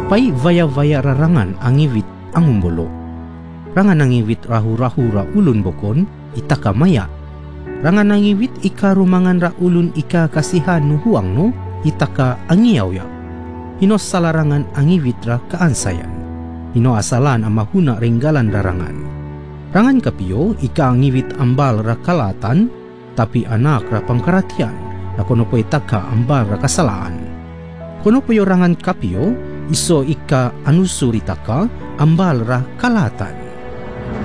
Pay vaya-vaya rarangan ang iwit ang umbulo. Rangan ang iwit rahu-rahu ra ulun bokon itaka maya. Rangan ang iwit ika rumangan ra ulun ika kasihan no huang no itaka angiyaw ya. Hino salarangan ang iwit ra kaansayan. Hino asalan ang mahuna ringgalan rarangan. Rangan kapiyo ika ang iwit ambal ra kalatan tapi anak ra pangkaratian na kuno po itaka ambal ra kasalaan. Kuno po rangan kapiyo iso ika anusuritaka ambal ra kalatan.